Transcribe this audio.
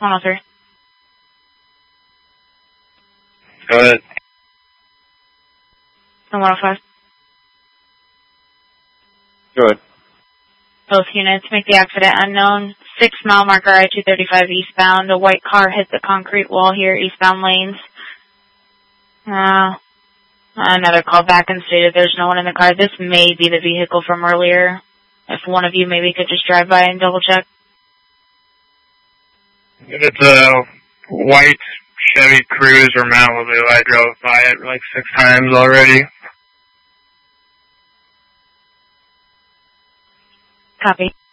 103. Go ahead. 105. Go ahead. Both units make the accident unknown. 6 mile marker I-235 eastbound. A white car hit the concrete wall here, eastbound lanes. Another call back and stated there's no one in the car. This may be the vehicle from earlier. If one of you maybe could just drive by and double check. It's a white Chevy Cruze or Malibu. I drove by it like 6 times already. Copy.